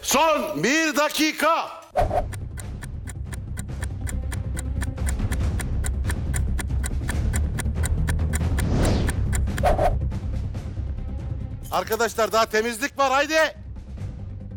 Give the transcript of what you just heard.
Son 1 dakika. Arkadaşlar daha temizlik var, haydi.